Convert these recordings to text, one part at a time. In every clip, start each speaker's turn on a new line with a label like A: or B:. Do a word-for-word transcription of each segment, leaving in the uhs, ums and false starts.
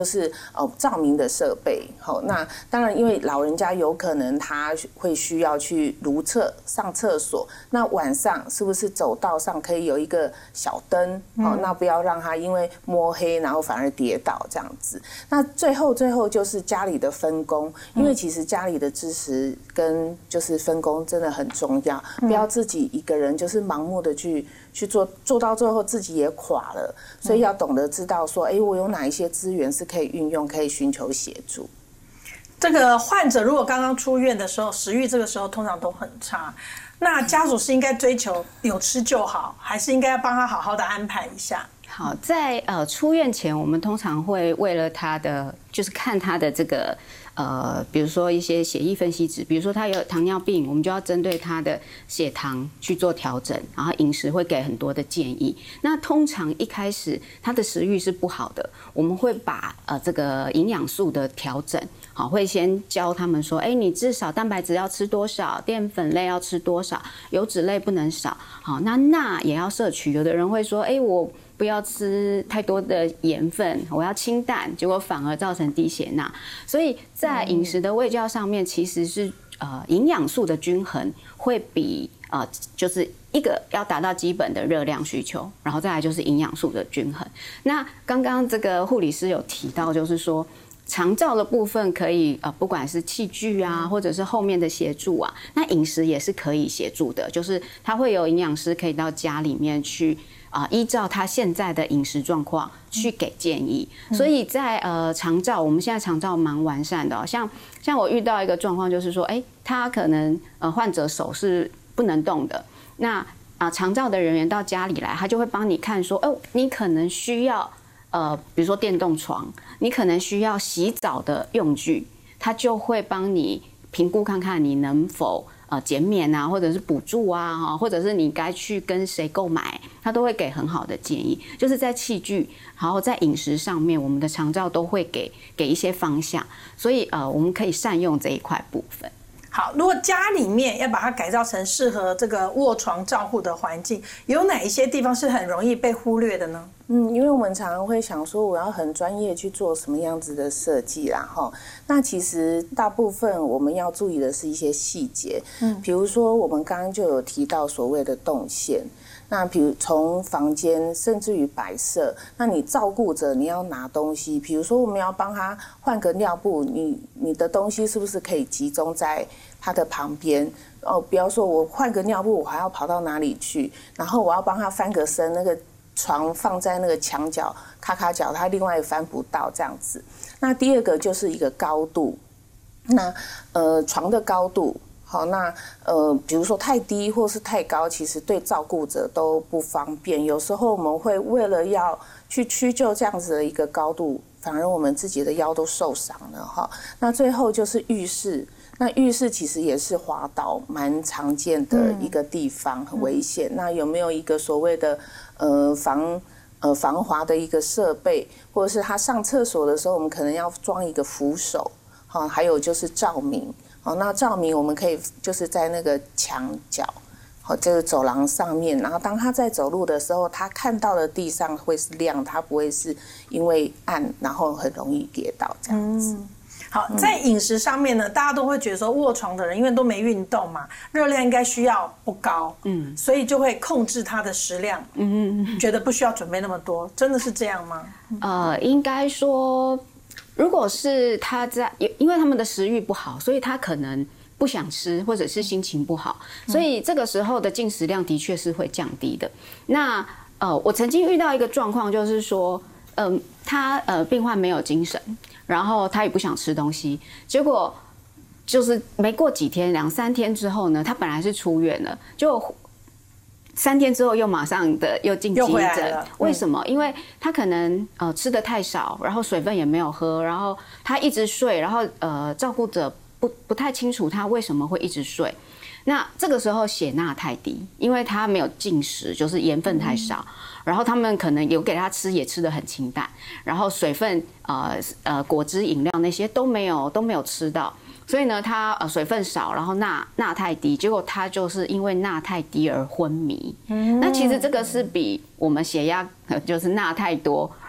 A: 就是呃照明的设备，好，那当然因为老人家有可能他会需要去如厕上厕所，那晚上是不是走道上可以有一个小灯，好，那不要让他因为摸黑然后反而跌倒这样子。那最后最后就是家里的分工，因为其实家里的支持跟就是分工真的很重要，不要自己一个人就是盲目的去去做，做到最后自己也垮了，所以要懂得知道说，哎，我有哪一些资源是可以运用，可以寻求协助。
B: 这个患者如果刚刚出院的时候，食欲这个时候通常都很差，那家属是应该追求有吃就好，还是应该要帮他好好的安排一下？
C: 好，在呃出院前，我们通常会为了他的，就是看他的这个呃，比如说一些血液分析值，比如说他有糖尿病，我们就要针对他的血糖去做调整，然后饮食会给很多的建议。那通常一开始他的食欲是不好的，我们会把呃这个营养素的调整，好，会先教他们说，哎，你至少蛋白质要吃多少，淀粉类要吃多少，油脂类不能少，好，那钠也要摄取。有的人会说，哎，我不要吃太多的盐分，我要清淡，结果反而造成低血钠。所以在饮食的卫教上面，其实是呃营养素的均衡会比呃就是一个要达到基本的热量需求，然后再来就是营养素的均衡。那刚刚这个护理师有提到，就是说长照的部分可以呃，不管是器具啊，或者是后面的协助啊，那饮食也是可以协助的，就是他会有营养师可以到家里面去啊、呃，依照他现在的饮食状况去给建议。嗯、所以在呃长照，我们现在长照蛮完善的、哦，像像我遇到一个状况，就是说，哎，他可能呃患者手是不能动的，那啊、呃、长照的人员到家里来，他就会帮你看说，哦，你可能需要。呃，比如说电动床，你可能需要洗澡的用具，他就会帮你评估看看你能否呃减免啊，或者是补助啊，哈，或者是你该去跟谁购买，他都会给很好的建议。就是在器具，然后在饮食上面，我们的长照都会给给一些方向，所以呃，我们可以善用这一块部分。
B: 好，如果家里面要把它改造成适合这个卧床照护的环境，有哪一些地方是很容易被忽略的呢？
A: 嗯，因为我们常常会想说，我要很专业去做什么样子的设计啦，哈。那其实大部分我们要注意的是一些细节，嗯，比如说我们刚刚就有提到所谓的动线。那比如从房间甚至于摆设，那你照顾者你要拿东西，比如说我们要帮他换个尿布，你你的东西是不是可以集中在他的旁边？哦，不要说我换个尿布，我还要跑到哪里去？然后我要帮他翻个身，那个床放在那个墙角、咔咔角，他另外也翻不到这样子。那第二个就是一个高度，那呃床的高度。好，那呃，比如说太低或是太高，其实对照顾者都不方便。有时候我们会为了要去屈就这样子的一个高度，反而我们自己的腰都受伤了哈。那最后就是浴室，那浴室其实也是滑倒蛮常见的一个地方，很危险。嗯、那有没有一个所谓的呃防呃防滑的一个设备，或者是他上厕所的时候，我们可能要装一个扶手，好，还有就是照明。好，那照明我们可以就是在那个墙角，好，这个走廊上面，然后当他在走路的时候，他看到的地上会是亮，他不会是因为暗，然后很容易跌倒这样子。嗯、
B: 好，在饮食上面呢，大家都会觉得说卧床的人因为都没运动嘛，热量应该需要不高，嗯，所以就会控制他的食量，嗯嗯，觉得不需要准备那么多，真的是这样吗？
C: 呃，应该说。如果是他在，因为他们的食欲不好，所以他可能不想吃，或者是心情不好，所以这个时候的进食量的确是会降低的。那呃，我曾经遇到一个状况，就是说，嗯、呃，他呃病患没有精神，然后他也不想吃东西，结果就是没过几天，两三天之后呢，他本来是出院了，就。三天之后又马上的又进急诊，为什么？因为他可能呃吃的太少，然后水分也没有喝，然后他一直睡，然后呃照顾者不不太清楚他为什么会一直睡。那这个时候血钠太低，因为他没有进食，就是盐分太少，嗯、然后他们可能有给他吃，也吃得很清淡，然后水分呃呃果汁饮料那些都没有都没有吃到。所以呢，他呃水分少，然后钠钠太低，结果他就是因为钠太低而昏迷。嗯，那其实这个是比我们血压就是钠太多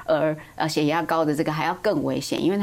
C: 而呃血压高的这个还要更危险，因为它